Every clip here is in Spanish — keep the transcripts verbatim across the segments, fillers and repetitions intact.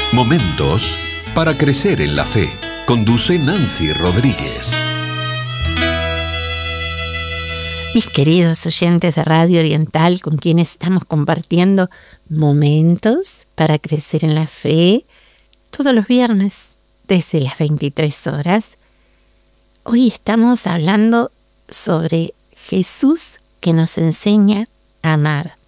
Momentos para crecer en la fe. Conduce Nancy Rodríguez. Mis queridos oyentes de Radio Oriental, con quienes estamos compartiendo momentos para crecer en la fe todos los viernes desde las veintitrés horas. Hoy estamos hablando sobre Jesús que nos enseña a amar.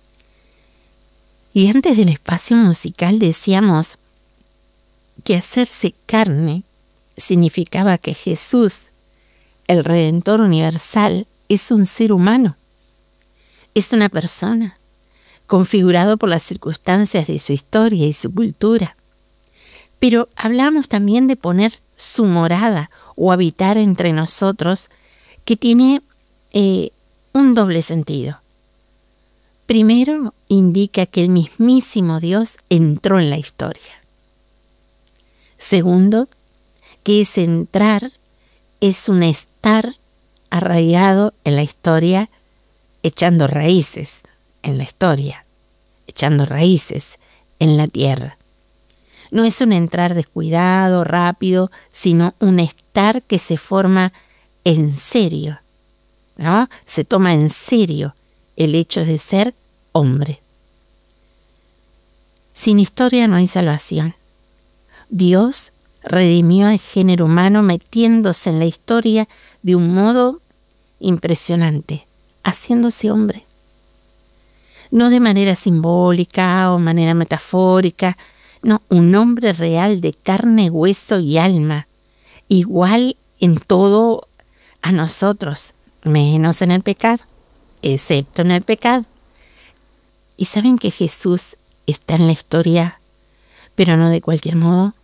Y antes del espacio musical decíamos que hacerse carne significaba que Jesús, el Redentor universal, es un ser humano, es una persona, configurado por las circunstancias de su historia y su cultura. Pero hablamos también de poner su morada o habitar entre nosotros, que tiene eh, un doble sentido. Primero, indica que el mismísimo Dios entró en la historia. Segundo, que ese entrar es un estar arraigado en la historia, echando raíces en la historia, echando raíces en la tierra. No es un entrar descuidado, rápido, sino un estar que se forma en serio, ¿no? Se toma en serio el hecho de ser hombre. Sin historia no hay salvación. Dios redimió al género humano metiéndose en la historia de un modo impresionante, haciéndose hombre. No de manera simbólica o manera metafórica, no, un hombre real de carne, hueso y alma, igual en todo a nosotros, menos en el pecado, excepto en el pecado. Y saben que Jesús está en la historia, pero no de cualquier modo.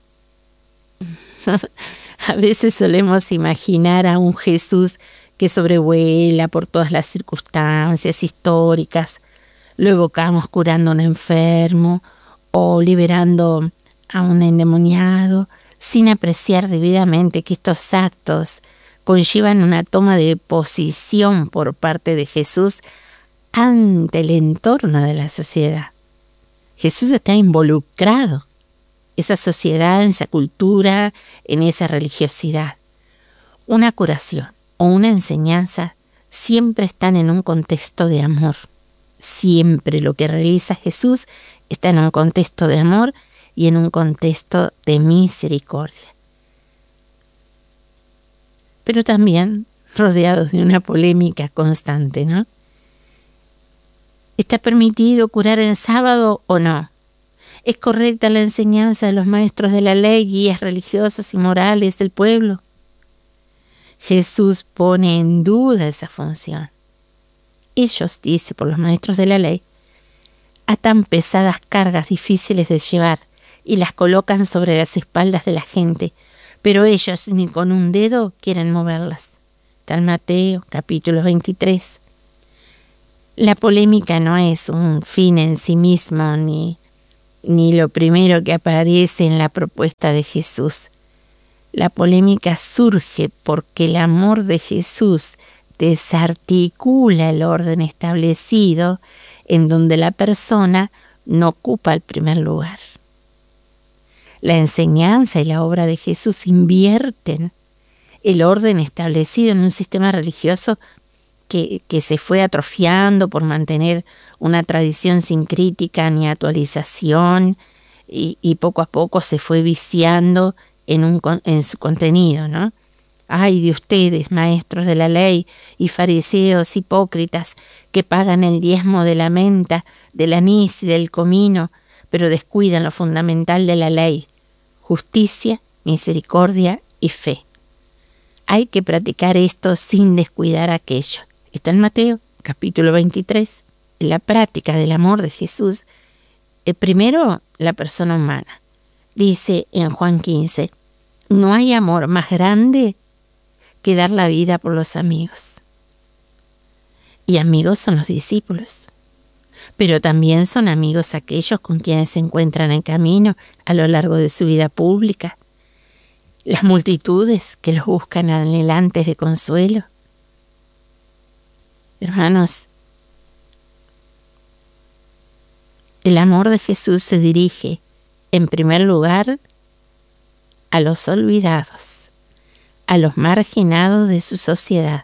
A veces solemos imaginar a un Jesús que sobrevuela por todas las circunstancias históricas. Lo evocamos curando a un enfermo o liberando a un endemoniado, sin apreciar debidamente que estos actos conllevan una toma de posición por parte de Jesús ante el entorno de la sociedad. Jesús está involucrado, esa sociedad, en esa cultura, en esa religiosidad. Una curación o una enseñanza siempre están en un contexto de amor. Siempre lo que realiza Jesús está en un contexto de amor y en un contexto de misericordia. Pero también rodeados de una polémica constante, ¿no? ¿Está permitido curar en sábado o no? ¿Es correcta la enseñanza de los maestros de la ley, guías religiosos y morales del pueblo? Jesús pone en duda esa función. Ellos, dice por los maestros de la ley, atan pesadas cargas difíciles de llevar y las colocan sobre las espaldas de la gente, pero ellos ni con un dedo quieren moverlas. Está en Mateo, capítulo veintitrés. La polémica no es un fin en sí mismo, ni, ni lo primero que aparece en la propuesta de Jesús. La polémica surge porque el amor de Jesús desarticula el orden establecido en donde la persona no ocupa el primer lugar. La enseñanza y la obra de Jesús invierten el orden establecido en un sistema religioso que, que se fue atrofiando por mantener una tradición sin crítica ni actualización y, y poco a poco se fue viciando en, un, en su contenido, ¿no? Ay de ustedes, maestros de la ley y fariseos hipócritas, que pagan el diezmo de la menta, del anís y del comino, pero descuidan lo fundamental de la ley: justicia, misericordia y fe. Hay que practicar esto sin descuidar aquello. Está en Mateo, capítulo veintitrés. La práctica del amor de Jesús. El primero, la persona humana. Dice en Juan quince, no hay amor más grande que dar la vida por los amigos. Y amigos son los discípulos. Pero también son amigos aquellos con quienes se encuentran en camino a lo largo de su vida pública. Las multitudes que los buscan anhelantes de consuelo. Hermanos, el amor de Jesús se dirige en primer lugar, a los olvidados, a los marginados de su sociedad.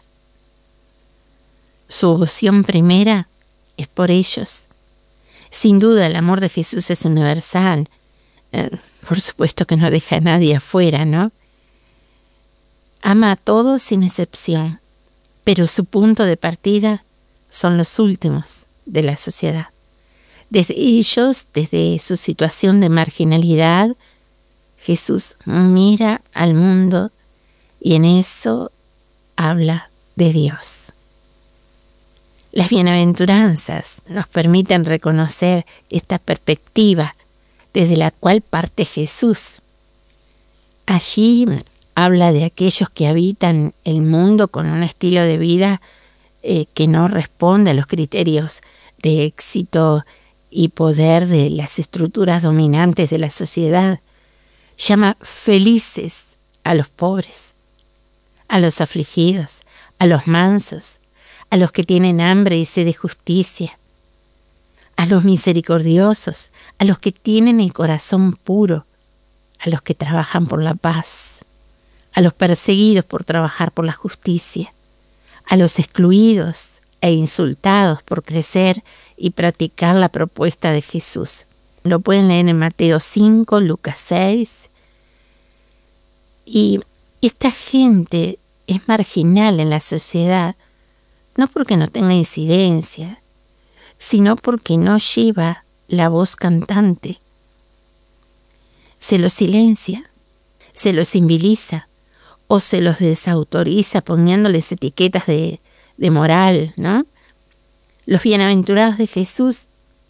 Su opción primera es por ellos. Sin duda, el amor de Jesús es universal. Eh, por supuesto que no deja a nadie afuera, ¿no? Ama a todos sin excepción, pero su punto de partida son los últimos de la sociedad. Desde ellos, desde su situación de marginalidad, Jesús mira al mundo y en eso habla de Dios. Las bienaventuranzas nos permiten reconocer esta perspectiva desde la cual parte Jesús. Allí habla de aquellos que habitan el mundo con un estilo de vida eh, que no responde a los criterios de éxito y poder de las estructuras dominantes de la sociedad. Llama felices a los pobres, a los afligidos, a los mansos, a los que tienen hambre y sed de justicia, a los misericordiosos, a los que tienen el corazón puro, a los que trabajan por la paz, a los perseguidos por trabajar por la justicia, a los excluidos e insultados por crecer y practicar la propuesta de Jesús. Lo pueden leer en Mateo cinco, Lucas seis. Y esta gente es marginal en la sociedad, no porque no tenga incidencia, sino porque no lleva la voz cantante. Se los silencia, se los civiliza o se los desautoriza poniéndoles etiquetas de, de moral, ¿no? Los bienaventurados de Jesús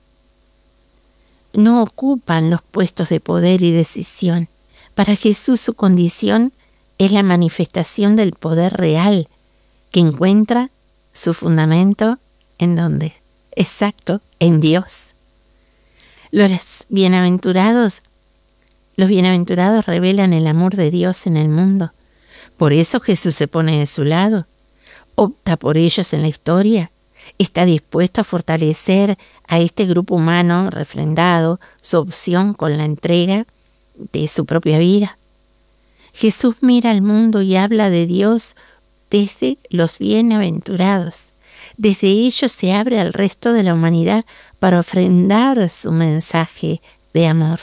no ocupan los puestos de poder y decisión. Para Jesús su condición es la manifestación del poder real que encuentra su fundamento ¿en dónde? Exacto, en Dios. Los bienaventurados, los bienaventurados revelan el amor de Dios en el mundo. Por eso Jesús se pone de su lado, opta por ellos en la historia, está dispuesto a fortalecer a este grupo humano refrendado su opción con la entrega de su propia vida. Jesús mira al mundo y habla de Dios desde los bienaventurados. Desde ellos se abre al resto de la humanidad para ofrendar su mensaje de amor.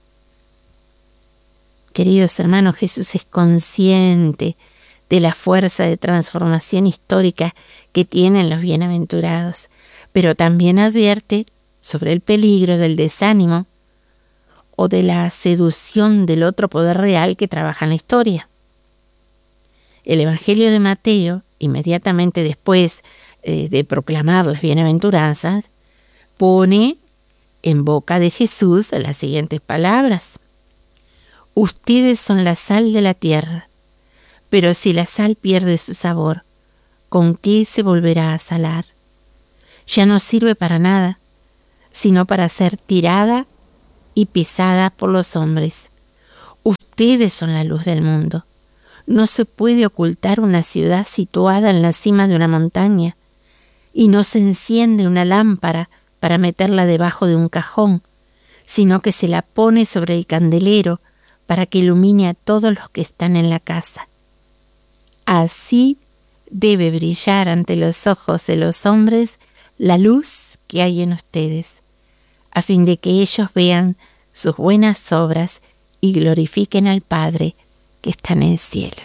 Queridos hermanos, Jesús es consciente de la fuerza de transformación histórica que tienen los bienaventurados, pero también advierte sobre el peligro del desánimo o de la seducción del otro poder real que trabaja en la historia. El Evangelio de Mateo, inmediatamente después eh, de proclamar las bienaventuranzas, pone en boca de Jesús las siguientes palabras: ustedes son la sal de la tierra, pero si la sal pierde su sabor, ¿con qué se volverá a salar? Ya no sirve para nada, sino para ser tirada y pisada por los hombres. Ustedes son la luz del mundo. No se puede ocultar una ciudad situada en la cima de una montaña, y no se enciende una lámpara para meterla debajo de un cajón, sino que se la pone sobre el candelero para que ilumine a todos los que están en la casa. Así debe brillar ante los ojos de los hombres la luz que hay en ustedes, a fin de que ellos vean sus buenas obras y glorifiquen al Padre que está en el cielo.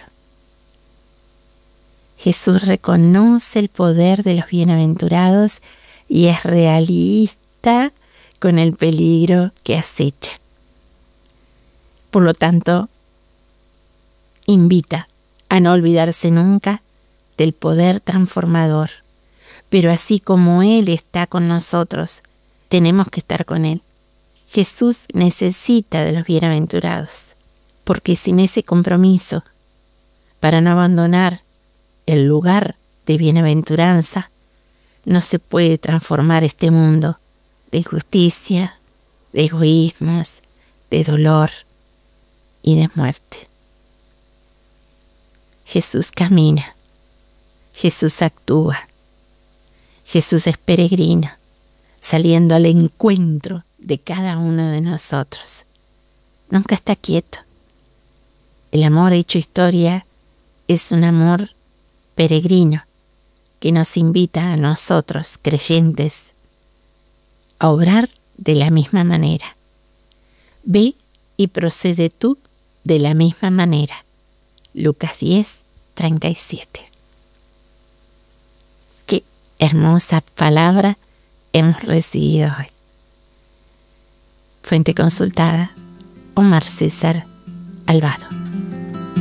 Jesús reconoce el poder de los bienaventurados y es realista con el peligro que acecha. Por lo tanto, invita a no olvidarse nunca del poder transformador. Pero así como Él está con nosotros, tenemos que estar con Él. Jesús necesita de los bienaventurados, porque sin ese compromiso, para no abandonar el lugar de bienaventuranza, no se puede transformar este mundo de injusticia, de egoísmos, de dolor y de muerte. Jesús camina, Jesús actúa, Jesús es peregrino, saliendo al encuentro de cada uno de nosotros. nunca está quieto. El amor hecho historia es un amor peregrino que nos invita a nosotros, creyentes, a obrar de la misma manera. Ve y procede tú de la misma manera. Lucas diez, treinta y siete. Qué hermosa palabra hemos recibido hoy. Fuente consultada, Omar César Alvado.